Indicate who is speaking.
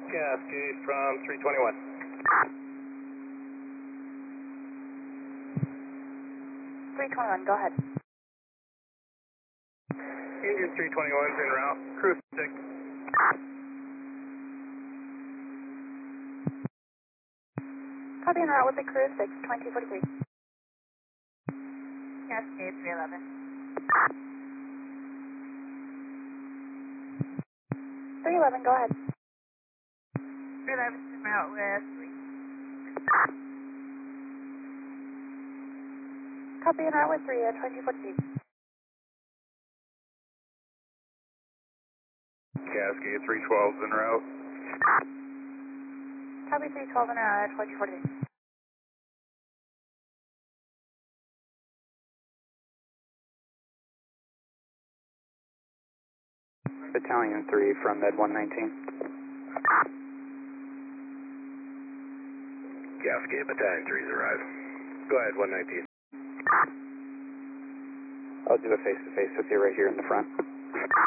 Speaker 1: Cascade from 321.
Speaker 2: 321, go ahead.
Speaker 1: Indian 321's en route. Crew 6.
Speaker 2: Copy en route with the crew 6, 2243.
Speaker 3: Cascade 311.
Speaker 2: 311, go ahead.
Speaker 3: 311 en route with 3.
Speaker 2: Copy en route with 3 at 2243.
Speaker 1: Cascade 312's en route.
Speaker 2: Copy 312 en route at 2243.
Speaker 4: Battalion 3 from Med 119.
Speaker 1: Cascade Battalion 3's arrived. Go ahead, 119.
Speaker 4: I'll do a face-to-face with you right here in the front.